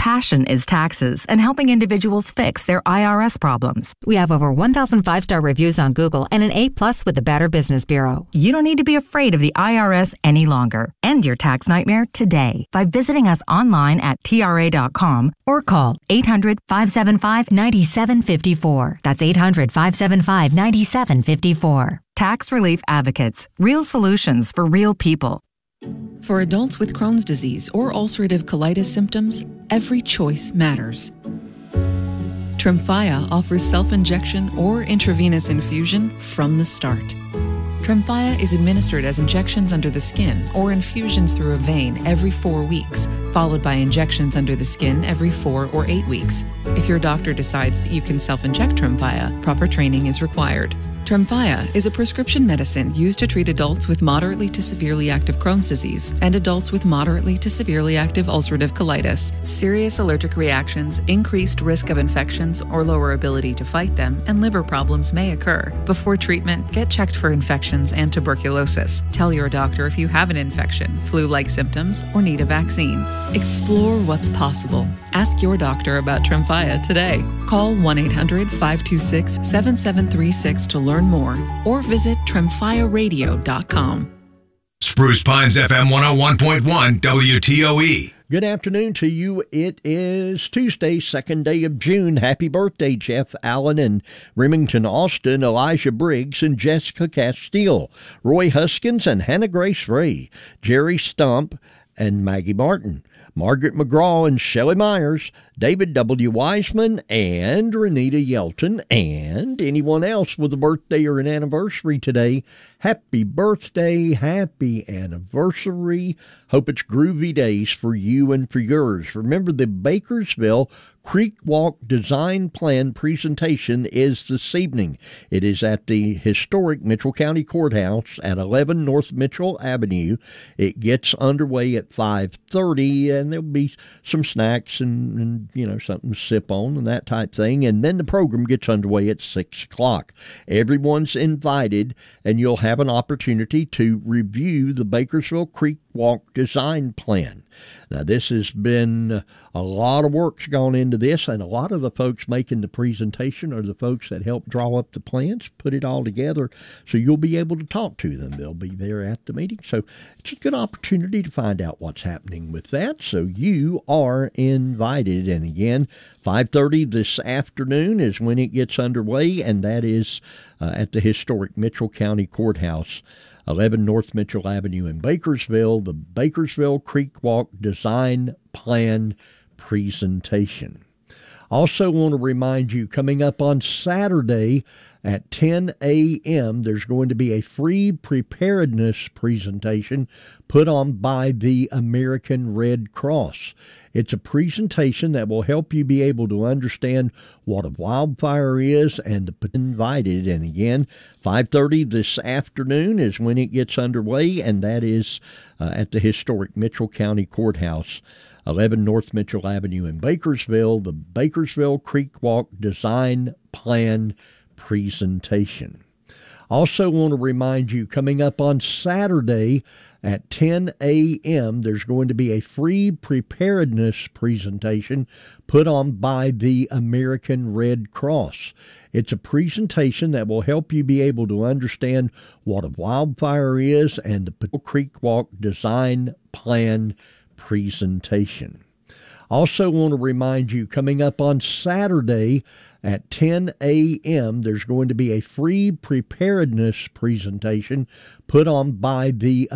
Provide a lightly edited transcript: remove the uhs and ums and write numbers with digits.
passion is taxes and helping individuals fix their IRS problems. We have over 1,000 5-star reviews on Google and an A+ with the Better Business Bureau. You don't need to be afraid of the IRS any longer. End your tax nightmare today by visiting us online at TRA.com or call 800-575-9754. That's 800-575-9754. Tax Relief Advocates. Real solutions for real people. For adults with Crohn's disease or ulcerative colitis symptoms, every choice matters. Tremfya offers self-injection or intravenous infusion from the start. Tremfya is administered as injections under the skin or infusions through a vein every 4 weeks, followed by injections under the skin every 4 or 8 weeks. If your doctor decides that you can self-inject Tremfya, proper training is required. Tremfya is a prescription medicine used to treat adults with moderately to severely active Crohn's disease and adults with moderately to severely active ulcerative colitis. Serious allergic reactions, increased risk of infections or lower ability to fight them, and liver problems may occur. Before treatment, get checked for infections and tuberculosis. Tell your doctor if you have an infection, flu-like symptoms, or need a vaccine. Explore what's possible. Ask your doctor about Tremfya today. Call 1-800-526-7736 to learn more or visit tremfyaradio.com. Spruce Pines FM 101.1 WTOE. Good afternoon to you. It is Tuesday, 2nd day of June. Happy birthday, Jeff Allen and Remington Austin, Elijah Briggs and Jessica Castile, Roy Huskins and Hannah Grace Ray, Jerry Stump and Maggie Martin, Margaret McGraw and Shelley Myers, David W. Wiseman and Renita Yelton, and anyone else with a birthday or an anniversary today. Happy birthday, happy anniversary. Hope it's groovy days for you and for yours. Remember, the Bakersville Creek Walk Design Plan presentation is this evening. It is at the historic Mitchell County Courthouse at 11 North Mitchell Avenue. It gets underway at 5:30, and there'll be some snacks and something to sip on and that type thing. And then the program gets underway at 6 o'clock. Everyone's invited, and you'll have an opportunity to review the Bakersville Creek Walk Design Plan. Now, this has been a lot of work's gone into this, and a lot of the folks making the presentation are the folks that help draw up the plans, put it all together, so you'll be able to talk to them. They'll be there at the meeting, so it's a good opportunity to find out what's happening with that, so you are invited. And again, 5:30 this afternoon is when it gets underway, and that is at the historic Mitchell County Courthouse, 11 North Mitchell Avenue in Bakersville, the Bakersville Creek Walk Design Plan presentation. Also want to remind you, coming up on Saturday at 10 a.m., there's going to be a free preparedness presentation put on by the American Red Cross. It's a presentation that will help you be able to understand what a wildfire is and to invited. And again, 5:30 this afternoon is when it gets underway, and that is at the historic Mitchell County Courthouse, 11 North Mitchell Avenue in Bakersville, the Bakersville Creek Walk Design Plan presentation. Also want to remind you, coming up on Saturday at 10 a.m., there's going to be a free preparedness presentation put on by the American Red Cross. It's a presentation that will help you be able to understand what a wildfire is and the Creek Walk Design Plan presentation. Also want to remind you, coming up on Saturday at 10 a.m., there's going to be a free preparedness presentation put on by the